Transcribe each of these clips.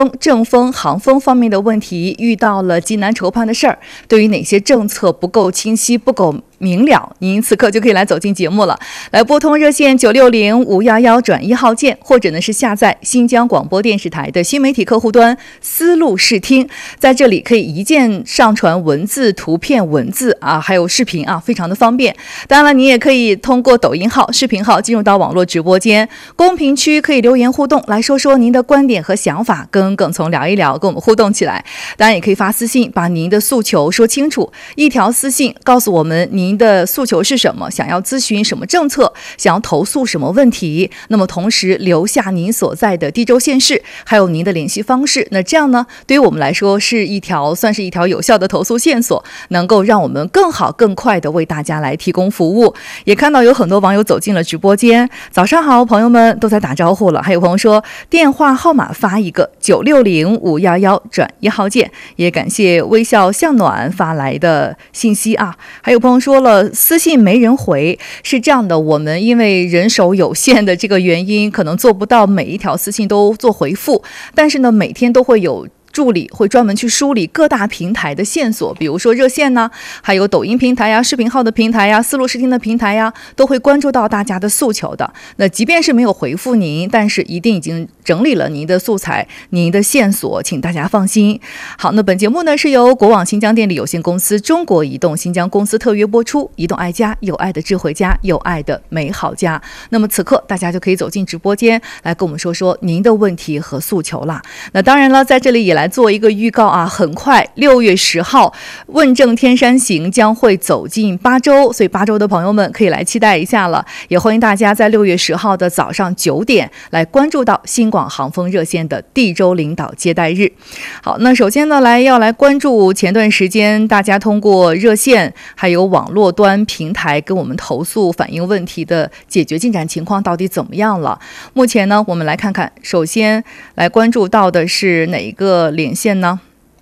政风、航风方面的问题遇到了极难筹判的事儿，对于哪些政策不够清晰、不够明了，您此刻就可以来走进节目了，来拨通热线960-511转1号键，或者呢是下载新疆广播电视台的新媒体客户端思路视听，在这里可以一键上传文字、图片、文字啊，还有视频啊，非常的方便。当然了，你也可以通过抖音号、视频号进入到网络直播间，公屏区可以留言互动，来说说您的观点和想法，跟耿从聊一聊，跟我们互动起来。当然也可以发私信，把您的诉求说清楚，一条私信告诉我们您的诉求是什么，想要咨询什么政策，想要投诉什么问题，那么同时留下您所在的地州县市，还有您的联系方式。那这样呢，对于我们来说算是一条有效的投诉线索，能够让我们更好更快的为大家来提供服务。也看到有很多网友走进了直播间，早上好，朋友们都在打招呼了。还有朋友说电话号码发一个960-511转1号键，也感谢微笑向暖发来的信息啊。还有朋友说了私信没人回，是这样的，我们因为人手有限的这个原因，可能做不到每一条私信都做回复，但是呢，每天都会有助理会专门去梳理各大平台的线索，比如说热线呢，还有抖音平台呀、视频号的平台呀、思路视听的平台呀，都会关注到大家的诉求的。那即便是没有回复您，但是一定已经整理了您的素材、您的线索，请大家放心。好，那本节目呢是由国网新疆电力有限公司、中国移动新疆公司特约播出。移动爱家，有爱的智慧家，有爱的美好家。那么此刻大家就可以走进直播间，来跟我们说说您的问题和诉求啦。那当然了，在这里也来做一个预告啊，很快6月10号问政天山行将会走进巴州，所以巴州的朋友们可以来期待一下了。也欢迎大家在6月10号的早上9点来关注到新广航风热线的地州领导接待日。好，那首先呢要来关注前段时间大家通过热线还有网络端平台跟我们投诉反映问题的解决进展情况到底怎么样了。目前呢我们来看看，首先来关注到的是哪一个连线呢？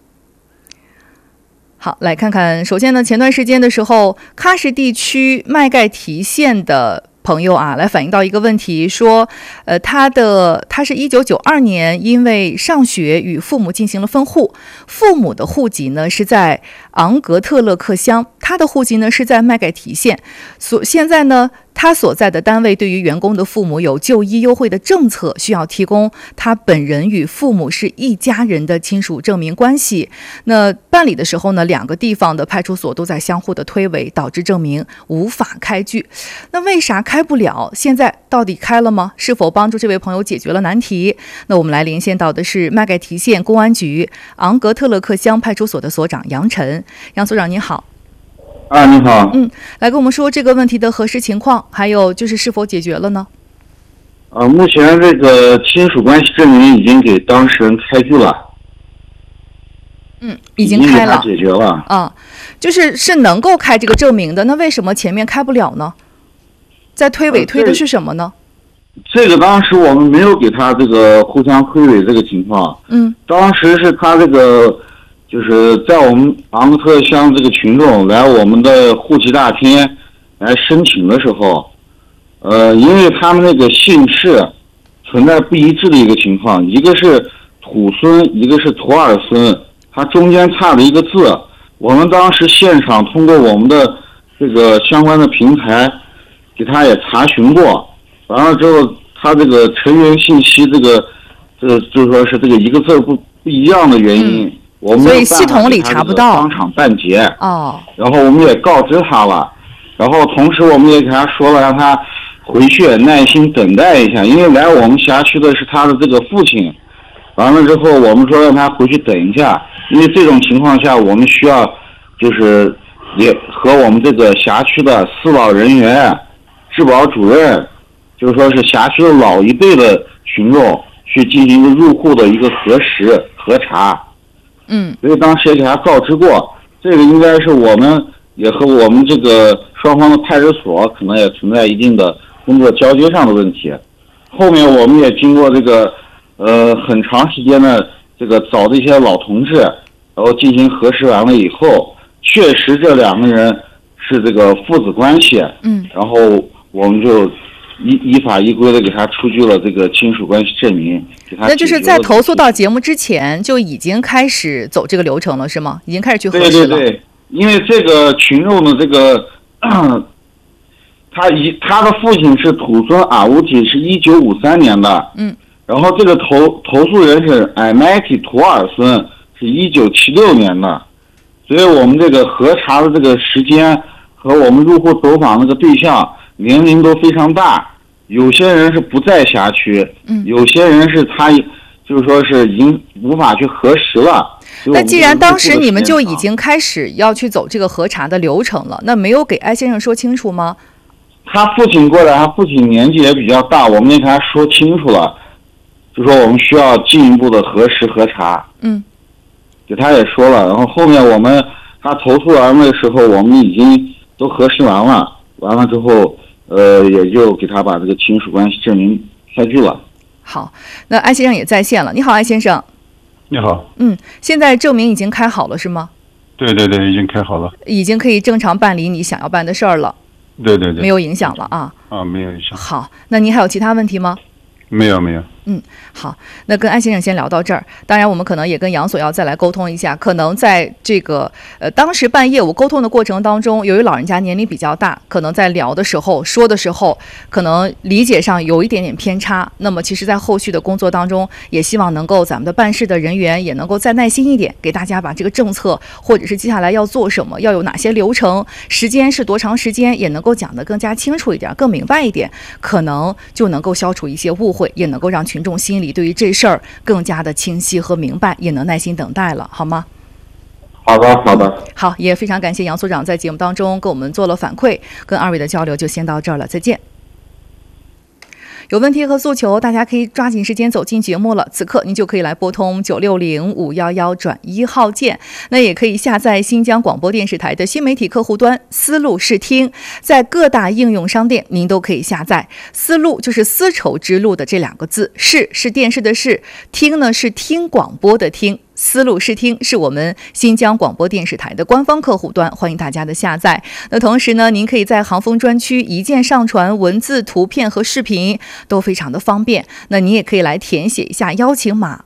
好，来看看，首先呢，前段时间的时候，喀什地区麦盖提县的朋友啊，来反映到一个问题，说，他是1992年因为上学与父母进行了分户，父母的户籍呢是在昂格特勒克乡，他的户籍呢是在麦盖提县，现在呢，他所在的单位对于员工的父母有就医优惠的政策，需要提供他本人与父母是一家人的亲属证明关系。那办理的时候呢，两个地方的派出所都在相互的推诿，导致证明无法开具。那为啥开不了？现在到底开了吗？是否帮助这位朋友解决了难题？那我们来连线到的是麦盖提县公安局昂格特勒克乡派出所的所长杨晨。杨所长您好。 啊，你好。 来跟我们说这个问题的核实情况，还有就是是否解决了呢？ 目前这个亲属关系证明已经给当事人开具了。 已经开了， 解决了。 是能够开这个证明的，那为什么前面开不了呢？在推诿推的是什么呢？ 这个当时我们没有给他这个互相推诿这个情况。当时是他这个。就是在我们昂格特乡这个群众来我们的户籍大厅来申请的时候，因为他们那个姓氏存在不一致的一个情况，一个是土孙，一个是土儿孙，它中间差了一个字。我们当时现场通过我们的这个相关的平台给他也查询过，完了之后他这个成员信息就说是这个一个字不一样的原因。 所以系统里查不到， 当场办结。然后我们也告知他了，然后同时我们也给他说了，让他回去耐心等待一下，因为来我们辖区的是他的这个父亲。完了之后，我们说让他回去等一下，因为这种情况下，我们需要就是也和我们这个辖区的司保人员、治保主任，就是说是辖区的老一辈的群众去进行一个入户的一个核实核查。所以当时也给他告知过，这个应该是我们也和我们这个双方的派出所可能也存在一定的工作交接上的问题。后面我们也经过这个很长时间的这个找这些老同志，然后进行核实完了以后，确实这两个人是这个父子关系。然后我们就依法依规的给他出具了这个亲属关系证明，给他。 那就是在投诉到节目之前就已经开始走这个流程了，是吗？已经开始去核实了。 对，因为这个群众的这个，他的父亲是土孙阿乌提，是1953年的，然后这个投诉人是艾麦提图尔森，是1976年的，所以我们这个核查的这个时间和我们入户走访那个对象年龄都非常大，有些人是不在辖区，有些人是他就是说是已经无法去核实了。 那既然当时你们就已经开始要去走这个核查的流程了，那没有给艾先生说清楚吗？ 他父亲过来，他父亲年纪也比较大，我们也给他说清楚了，就说我们需要进一步的核实核查。给他也说了，然后后面他投诉完的时候，我们已经都核实完了，完了之后，也就给他把这个亲属关系证明开具了。 好，那艾先生也在线了。你好，艾先生。 你好。 现在证明已经开好了是吗？ 对，已经开好了， 已经可以正常办理你想要办的事儿了。 对， 没有影响了啊。 没有影响。 好，那您还有其他问题吗？ 没有。 好，那跟安先生先聊到这儿。当然，我们可能也跟杨所要再来沟通一下。可能在这个当时办业务沟通的过程当中，由于老人家年龄比较大，可能在聊的时候、说的时候，可能理解上有一点点偏差。那么，其实，在后续的工作当中，也希望能够咱们的办事的人员也能够再耐心一点，给大家把这个政策或者是接下来要做什么，要有哪些流程，时间是多长时间，也能够讲得更加清楚一点、更明白一点，可能就能够消除一些误会，也能够让群众心里对于这事儿更加的清晰和明白，也能耐心等待了，好吗？ 好的。 好，也非常感谢杨所长在节目当中跟我们做了反馈，跟二位的交流就先到这儿了，再见。有问题和诉求，大家可以抓紧时间走进节目了。此刻您就可以来拨通960-511-1号键，那也可以下载新疆广播电视台的新媒体客户端丝路视听，在各大应用商店您都可以下载。丝路就是丝绸之路的这2个字，视是电视的视，听呢是听广播的听。丝路视听是我们新疆广播电视台的官方客户端，欢迎大家的下载。那同时呢，您可以在行风专区一键上传文字、图片和视频，都非常的方便。那您也可以来填写一下邀请码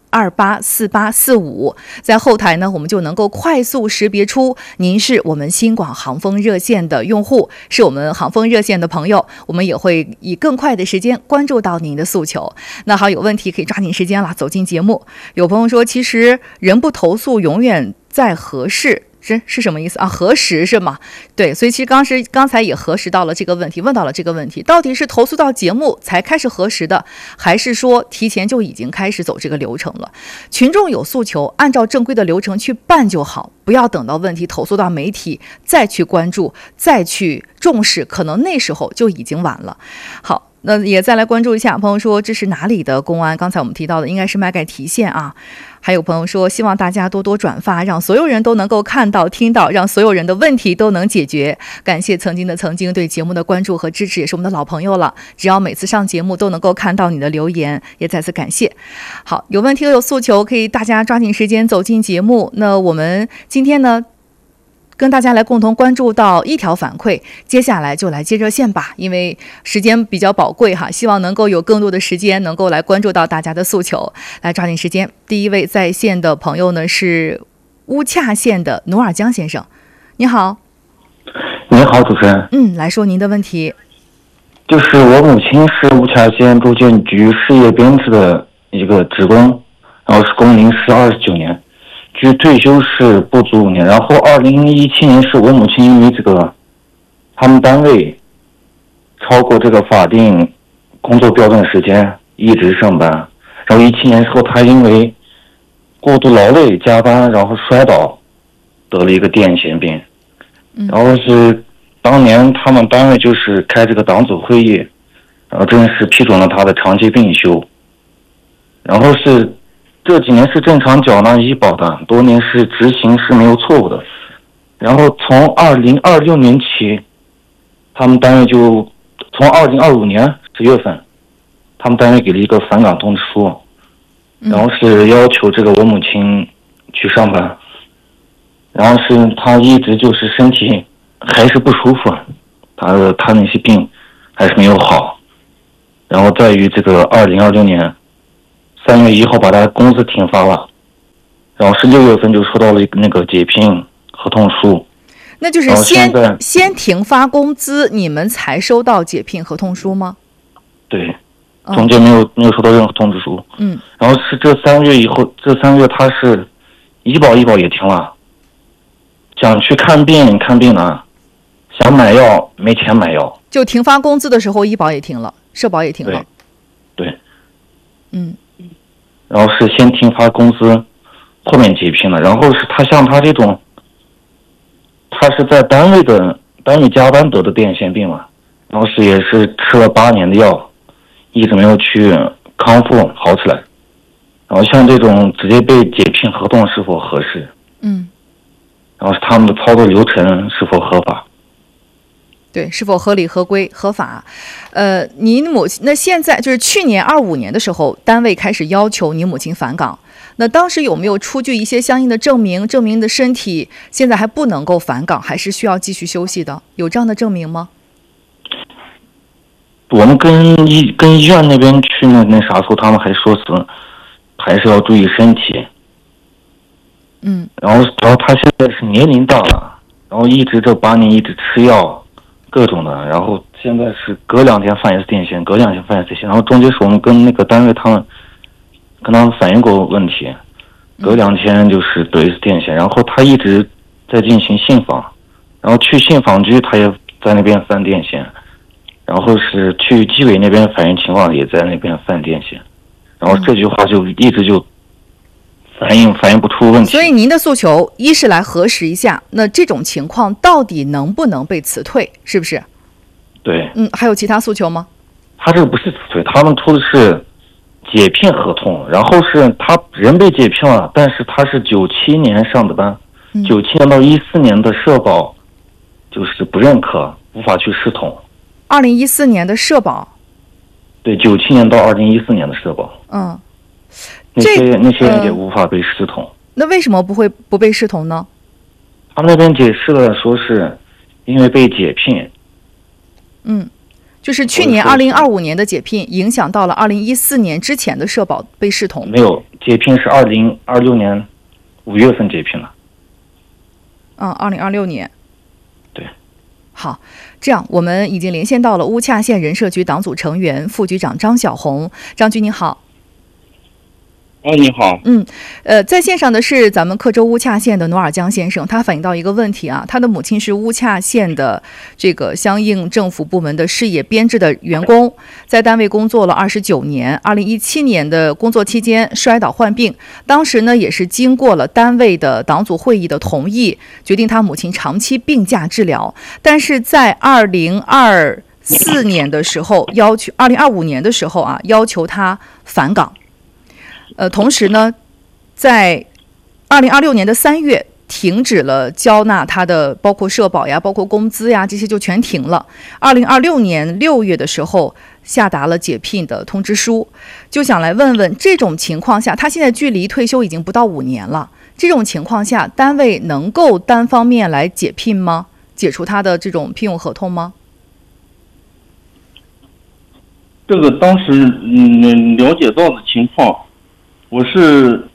284845，在后台呢，我们就能够快速识别出您是我们新广航风热线的用户，是我们航风热线的朋友，我们也会以更快的时间关注到您的诉求。那好，有问题可以抓紧时间了，走进节目。有朋友说，其实人不投诉，永远在核实。是什么意思啊？核实是吗？对，所以其实刚才也核实到了这个问题，问到了这个问题，到底是投诉到节目才开始核实的，还是说提前就已经开始走这个流程了？群众有诉求，按照正规的流程去办就好，不要等到问题投诉到媒体再去关注，再去重视，可能那时候就已经晚了。好，那也再来关注一下，朋友说这是哪里的公安？刚才我们提到的应该是麦盖提县啊。还有朋友说，希望大家多多转发，让所有人都能够看到、听到，让所有人的问题都能解决。感谢曾经对节目的关注和支持，也是我们的老朋友了。只要每次上节目都能够看到你的留言，也再次感谢。好，有问题有诉求，可以大家抓紧时间走进节目。那我们今天呢，跟大家来共同关注到一条反馈，接下来就来接热线吧，因为时间比较宝贵哈，希望能够有更多的时间能够来关注到大家的诉求，来抓紧时间。第一位在线的朋友呢是乌恰县的努尔江先生，你好。 你好，主持人。 来说您的问题。 就是我母亲是乌恰县住建局事业编制的一个职工，然后是工龄是29年。距退休是不足5年，然后2017年是我母亲因为他们单位超过这个法定工作标准时间一直上班，然后17年之后她因为过度劳累加班，然后摔倒得了一个癫痫病，然后是当年他们单位就是开这个党组会议，然后正式批准了她的长期病休，然后是这几年是正常缴纳医保的，多年是执行是没有错误的。然后从2026年起，他们单位就从2025年10月份，他们单位给了一个返岗通知书，然后是要求这个我母亲去上班，然后是她一直就是身体还是不舒服，她那些病还是没有好， 然后在于这个2026年3月1号把他工资停发了，然后是6月份就收到了那个解聘合同书。 那就是先停发工资，你们才收到解聘合同书吗？ 对，中间没有收到任何通知书。然后是这3个月以后，这3个月他是医保也停了，想去看病了，想买药没钱买药。 就停发工资的时候，医保也停了，社保也停了。 对。然后是先停发工资，后面解聘了。然后是他像他这种。他是在单位加班得的癫痫病嘛，然后也是吃了8年的药，一直没有去康复好起来。然后像这种直接被解聘合同是否合适？然后是他们的操作流程是否合法？ 对，是否合理、合规、合法？您母亲那现在就是去年25年的时候，单位开始要求您母亲返岗。那当时有没有出具一些相应的证明你的身体现在还不能够返岗，还是需要继续休息的？有这样的证明吗？ 我们跟医院那边去那啥时候，他们还说是还是要注意身体。然后他现在是年龄大了，然后一直这8年一直吃药，各种的，然后现在是隔2天犯一次癫痫，隔2天犯一次癫痫，然后中间是我们跟那个单位跟他们反映过问题，隔2天就是得一次癫痫，然后他一直在进行信访，然后去信访局他也在那边犯癫痫，然后是去纪委那边反映情况也在那边犯癫痫，然后这句话就一直就反映不出问题。 所以您的诉求一是来核实一下，那这种情况到底能不能被辞退，是不是？ 对。 还有其他诉求吗？ 他这个不是辞退，他们出的是解聘合同，然后是他人被解聘了，但是他是97年上的班，97年到14年的社保就是不认可，无法去视同。 2014年的社保？ 对，97年到2014年的社保。那些人也无法被视同。 那为什么不被视同呢？ 他们那边解释了，说是因为被解聘。 就是去年2025年的解聘影响到了2014年之前的社保被视同。 没有，解聘是2026年5月份解聘了。 2026年。 对。 好，这样我们已经连线到了乌洽县人社局党组成员、副局长张小红。张局您好。 你好。 在线上的是咱们克州乌洽县的努尔江先生，他反映到一个问题啊，他的母亲是乌洽县的这个相应政府部门的事业编制的员工，在单位工作了29年，2017年的工作期间摔倒患病，当时呢也是经过了单位的党组会议的同意，决定他母亲长期病假治疗，但是在2024年的时候2025年的时候啊，要求他返岗。同时呢，在2026年的3月停止了交纳他的包括社保呀、包括工资呀这些就全停了。2026年6月的时候下达了解聘的通知书，就想来问问，这种情况下，他现在距离退休已经不到5年了，这种情况下，单位能够单方面来解聘吗？解除他的这种聘用合同吗？ 这个当时了解到的情况。我是，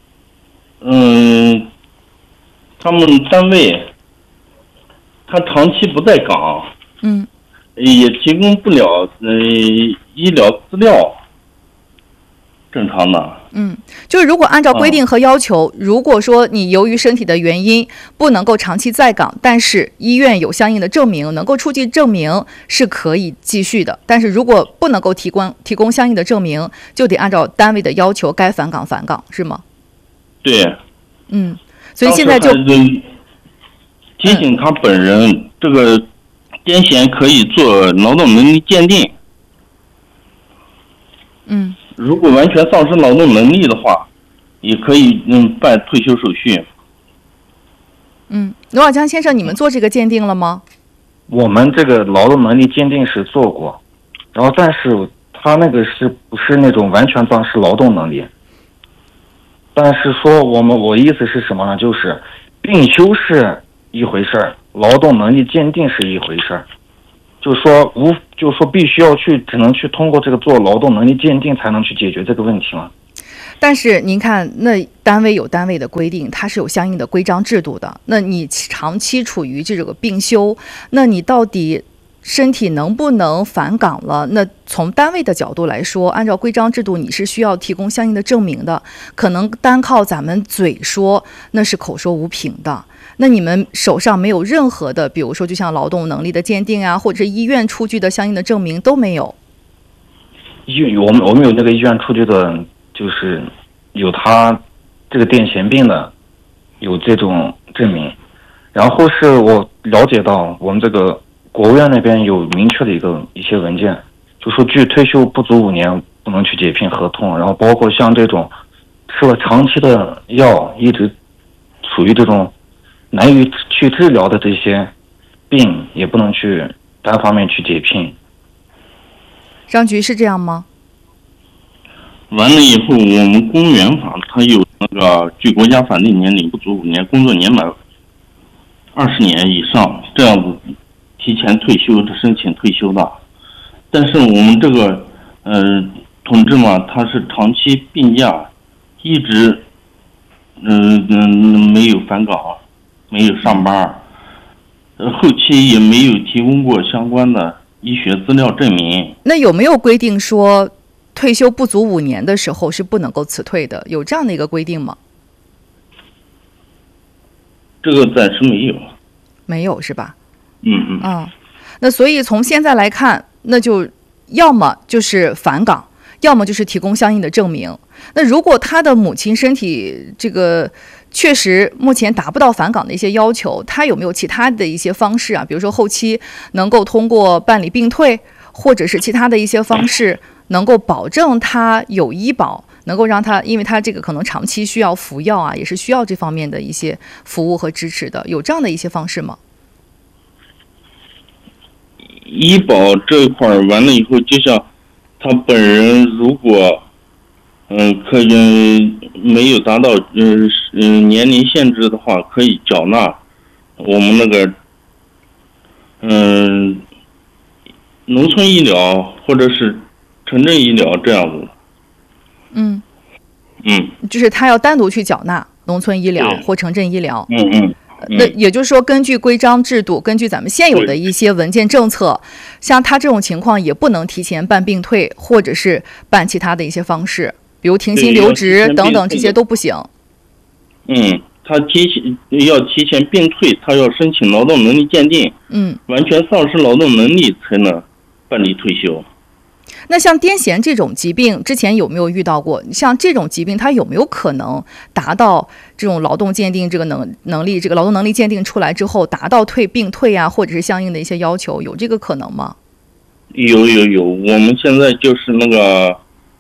他们单位，他长期不在岗，也提供不了医疗资料，正常的。 就是如果按照规定和要求，如果说你由于身体的原因不能够长期在岗，但是医院有相应的证明，能够出具证明是可以继续的。但是如果不能够提供相应的证明，就得按照单位的要求该返岗返岗，是吗？ 对。 所以现在就提醒他本人，这个癫痫可以做劳动能力鉴定。如果完全丧失劳动能力的话，也可以办退休手续。 努尔江先生，你们做这个鉴定了吗？ 我们这个劳动能力鉴定是做过，然后但是他那个是不是那种完全丧失劳动能力？但是说我意思是什么呢？就是病休是一回事儿，劳动能力鉴定是一回事儿。 就是说必须要只能去通过这个做劳动能力鉴定才能去解决这个问题吗？ 但是您看，那单位有单位的规定，它是有相应的规章制度的。那你长期处于这个病休，那你到底身体能不能返岗了？那从单位的角度来说，按照规章制度，你是需要提供相应的证明的。可能单靠咱们嘴说，那是口说无凭的。那你们手上没有任何的，比如说就像劳动能力的鉴定啊，或者是医院出具的相应的证明都没有。 我们有那个医院出具的，就是有他这个癫痫病的，有这种证明。然后是我了解到我们这个国务院那边有明确的一些文件，就说距退休不足5年不能去解聘合同，然后包括像这种吃了长期的药，一直处于这种难以去治疗的这些病，也不能去单方面去解聘。 张局是这样吗？ 完了以后，我们公务员法它有那个距国家法定年龄不足5年，工作年满20年以上，这样子提前退休的申请退休的。但是我们这个同志嘛，他是长期病假，一直没有返岗，没有上班，后期也没有提供过相关的医学资料证明。 那有没有规定说退休不足5年的时候是不能够辞退的？有这样的一个规定吗？ 这个暂时没有。 没有是吧？ 那所以从现在来看，那就要么就是返岗，要么就是提供相应的证明。那如果他的母亲身体这个确实目前达不到返岗的一些要求，他有没有其他的一些方式啊？比如说后期能够通过办理病退，或者是其他的一些方式，能够保证他有医保，能够让他，因为他这个可能长期需要服药啊，也是需要这方面的一些服务和支持的，有这样的一些方式吗？ 医保这一块完了以后，就像他本人如果可以没有达到年龄限制的话，可以缴纳我们那个农村医疗或者是城镇医疗这样子。 就是他要单独去缴纳农村医疗或城镇医疗。那也就是说，根据规章制度，根据咱们现有的一些文件政策，像他这种情况也不能提前办病退，或者是办其他的一些方式，比如停薪留职等等，这些都不行。 他要提前病退，他要申请劳动能力鉴定，完全丧失劳动能力才能办理退休。 那像癫痫这种疾病，之前有没有遇到过？像这种疾病，它有没有可能达到这种劳动鉴定这个能力，这个劳动能力鉴定出来之后，达到病退啊，或者是相应的一些要求，有这个可能吗？ 有，我们现在就是那个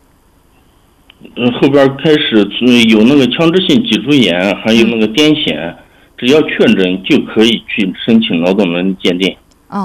后边开始有那个腔支性脊柱炎，还有那个癫痫，只要确诊就可以去申请劳动能力鉴定。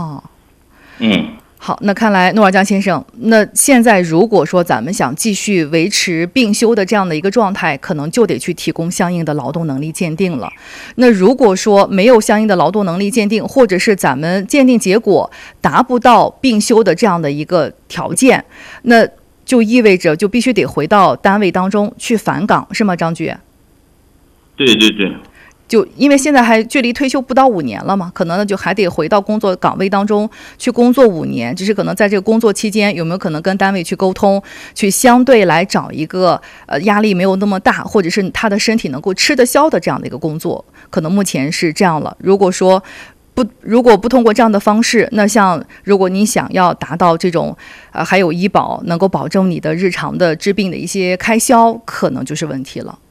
好，那看来诺尔江先生，那现在如果说咱们想继续维持病休的这样的一个状态，可能就得去提供相应的劳动能力鉴定了。那如果说没有相应的劳动能力鉴定，或者是咱们鉴定结果达不到病休的这样的一个条件，那就意味着就必须得回到单位当中去返岗，是吗，张局？ 对。 就因为现在还距离退休不到5年了嘛，可能呢就还得回到工作岗位当中去工作5年，只是可能在这个工作期间有没有可能跟单位去沟通，去相对来找一个压力没有那么大，或者是他的身体能够吃得消的这样的一个工作，可能目前是这样了。如果不通过这样的方式，那像如果你想要达到这种还有医保能够保证你的日常的治病的一些开销，可能就是问题了。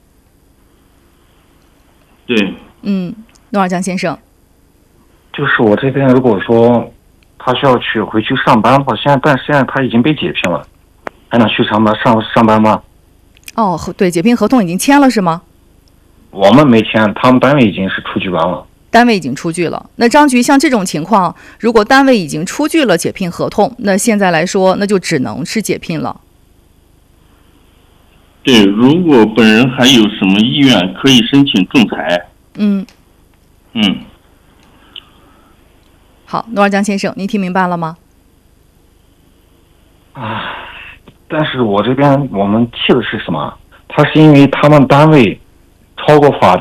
对， 诺尔江先生， 就是我这边如果说他需要回去上班的话，但现在他已经被解聘了，还能去上班吗？ 对，解聘合同已经签了是吗？ 我们没签，他们单位已经是出具完了。 单位已经出具了。那张局，像这种情况，如果单位已经出具了解聘合同，那现在来说，那就只能是解聘了。 对，如果本人还有什么意愿，可以申请仲裁。 好，努尔江先生，您听明白了吗？ 但是我这边我们气的是什么？他是因为他们单位超过法